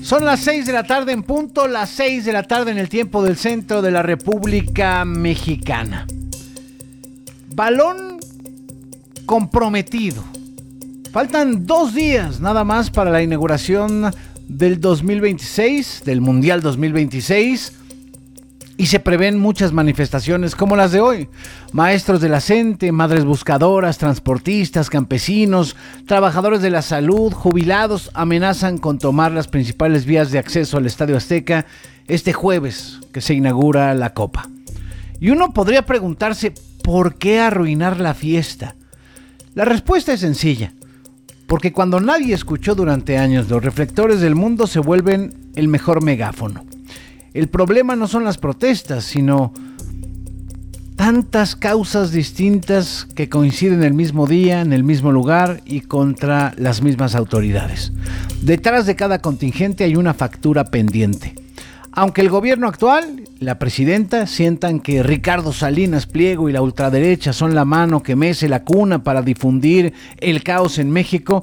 Son las 6 de la tarde en punto, las 6 de la tarde en el tiempo del centro de la República Mexicana. Balón comprometido. Faltan 2 días nada más para la inauguración del 2026, del Mundial 2026. Y se prevén muchas manifestaciones como las de hoy. Maestros de la CENTE, madres buscadoras, transportistas, campesinos, trabajadores de la salud, jubilados amenazan con tomar las principales vías de acceso al Estadio Azteca este jueves que se inaugura la Copa. Y uno podría preguntarse, ¿por qué arruinar la fiesta? La respuesta es sencilla. Porque cuando nadie escuchó durante años, los reflectores del mundo se vuelven el mejor megáfono. El problema no son las protestas, sino tantas causas distintas que coinciden el mismo día, en el mismo lugar y contra las mismas autoridades. Detrás de cada contingente hay una factura pendiente. Aunque el gobierno actual, la presidenta, sientan que Ricardo Salinas Pliego y la ultraderecha son la mano que mece la cuna para difundir el caos en México,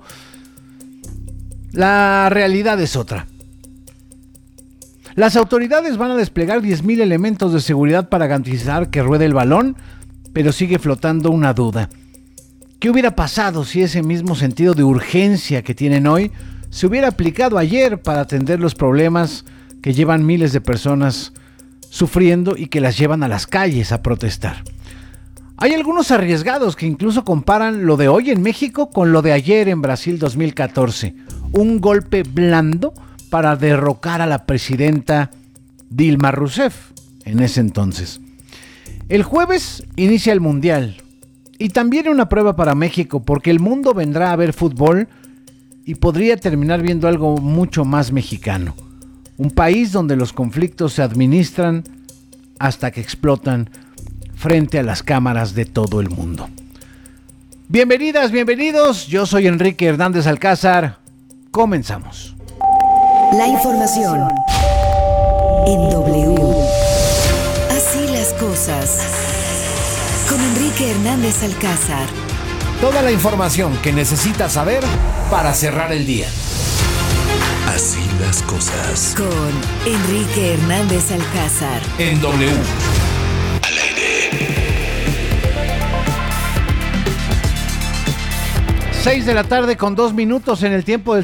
la realidad es otra. Las autoridades van a desplegar 10,000 elementos de seguridad para garantizar que ruede el balón, pero sigue flotando una duda. ¿Qué hubiera pasado si ese mismo sentido de urgencia que tienen hoy se hubiera aplicado ayer para atender los problemas que llevan miles de personas sufriendo y que las llevan a las calles a protestar? Hay algunos arriesgados que incluso comparan lo de hoy en México con lo de ayer en Brasil 2014. Un golpe blando para derrocar a la presidenta Dilma Rousseff en ese entonces. El jueves inicia el Mundial y también una prueba para México porque el mundo vendrá a ver fútbol y podría terminar viendo algo mucho más mexicano. Un país donde los conflictos se administran hasta que explotan frente a las cámaras de todo el mundo. Bienvenidas, bienvenidos, yo soy Enrique Hernández Alcázar. Comenzamos. La información en W. Así las cosas. Con Enrique Hernández Alcázar. Toda la información que necesitas saber para cerrar el día. Así las cosas. Con Enrique Hernández Alcázar. En W. Al aire. 6 de la tarde con 2 minutos en el tiempo del